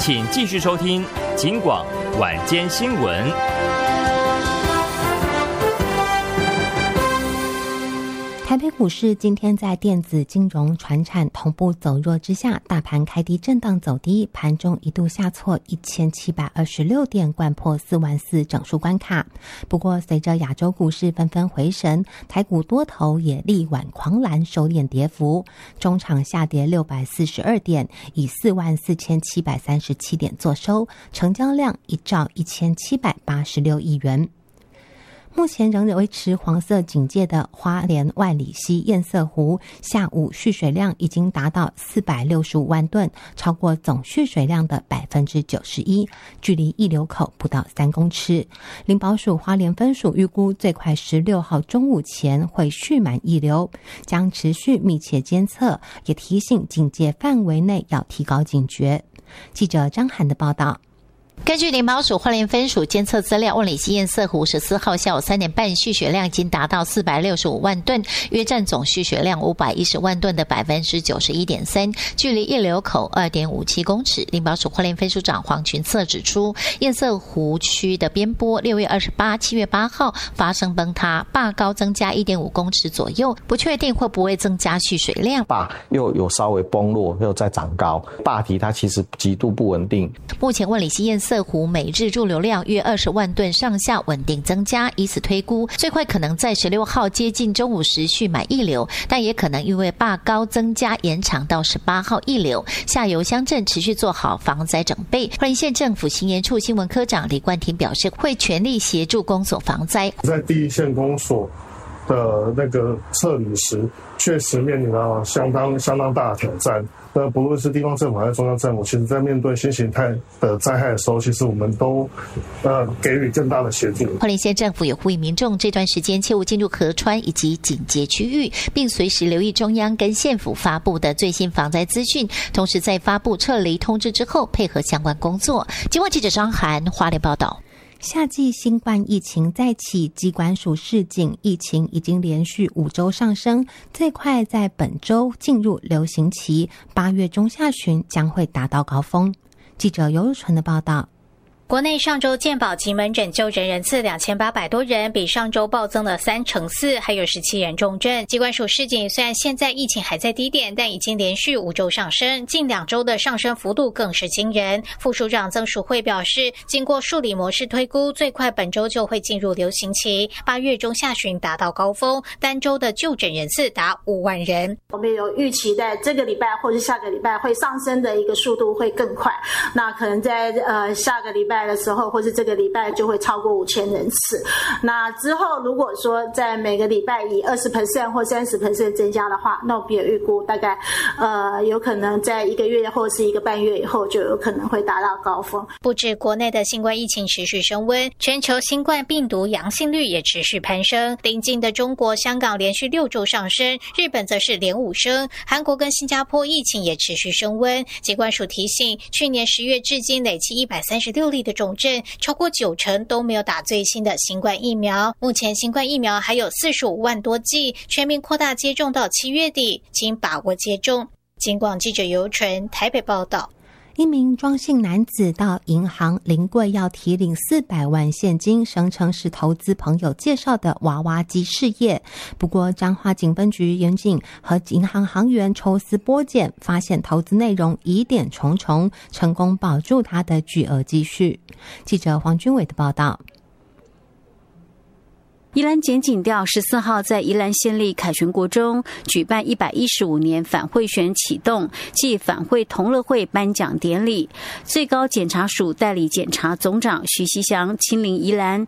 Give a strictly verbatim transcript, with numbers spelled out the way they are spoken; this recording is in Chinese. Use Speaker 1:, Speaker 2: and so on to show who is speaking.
Speaker 1: 请继续收听警广晚间新闻。
Speaker 2: 台北股市今天在电子、金融、传产同步走弱之下，大盘开低震荡走低，盘中一度下挫一千七百二十六点，掼破四万四整数关卡。不过，随着亚洲股市纷纷回神，台股多头也力挽狂澜，收敛跌幅，中场下跌六百四十二点，以四万四千七百三十七点作收，成交量一兆一千七百八十六亿元。目前仍维持黄色警戒的花莲万里溪堰塞湖，下午蓄水量已经达到四百六十五万吨，超过总蓄水量的百分之九十一，距离溢流口不到三公尺。林保署花莲分署预估最快十六号中午前会蓄满溢流，将持续密切监测，也提醒警戒范围内要提高警觉。记者张涵的报道。
Speaker 3: 根据林保署花莲分署监测资料，万里溪堰塞湖十四号下午三点半蓄水量已经达到四百六十五万吨，约占总蓄水量五百一十万吨的百分之九十一点三，距离溢流口二点五七公尺。林保署花莲分署长黄群策指出，堰塞湖区的边坡六月二十八、七月八号发生崩塌，坝高增加一点五公尺左右，不确定会不会增加蓄水量。
Speaker 4: 坝又有稍微崩落，又再长高，坝体它其实极度不稳定。
Speaker 3: 目前万里溪堰塞湖每日驻流量约二十万吨上下，稳定增加，以此推估最快可能在十六号接近中午时蓄满溢流，但也可能因为坝高增加延长到十八号溢流。下游乡镇持续做好防灾整备。花莲县政府新研处新闻科长李冠廷表示，会全力协助公所防灾。
Speaker 5: 在第一线公所的那个撤离时，确实面临到相当相当大的挑战。那不论是地方政府还是中央政府，其实在面对新形态的灾害的时候，其实我们都呃给予更大的协助。
Speaker 3: 花莲县政府也呼吁民众这段时间切勿进入河川以及警戒区域，并随时留意中央跟县府发布的最新防灾资讯，同时在发布撤离通知之后，配合相关工作。警广记者张涵花莲报道。
Speaker 2: 夏季新冠疫情再起，疾管署示警，疫情已经连续五周上升，最快在本周进入流行期，八月中下旬将会达到高峰。记者尤如纯的报道。
Speaker 6: 国内上周健保及门诊就诊人次两千八百多人，比上周暴增了三成四，还有十七人重症。疾管署示警，虽然现在疫情还在低点，但已经连续五周上升，近两周的上升幅度更是惊人。副署长曾淑慧表示，经过数理模式推估，最快本周就会进入流行期，八月中下旬达到高峰，单周的就诊人次达五万人。
Speaker 7: 我们有预期在这个礼拜或是下个礼拜会上升的一个速度会更快，那可能在呃下个礼拜的时候，或是这个礼拜就会超过五千人次。那之后如果说在每个礼拜以 百分之二十 或 百分之三十 增加的话，那我们也预估大概呃有可能在一个月或是一个半月以后就有可能会达到高峰。
Speaker 6: 不止国内的新冠疫情持续升温，全球新冠病毒阳性率也持续攀升。邻近的中国、香港连续六周上升，日本则是连五升，韩国跟新加坡疫情也持续升温。疾管署提醒，去年十月至今累计一百三十六例的重症，超过九成都没有打最新的新冠疫苗。目前新冠疫苗还有四十五万多剂，全面扩大接种到七月底，请把握接种。警广记者尤纯台北报道。
Speaker 2: 一名庄姓男子到银行临柜要提领四百万现金，声称是投资朋友介绍的娃娃机事业。不过彰化警分局员警和银行行员抽丝剥茧，发现投资内容疑点重重，成功保住他的巨额积蓄。记者黄君伟的报道。
Speaker 8: 宜兰检警调十四号在宜兰县立凯旋国中举办一百一十五年反贿选启动暨反贿同乐会颁奖典礼，最高检察署代理检察总长徐锡祥亲临宜兰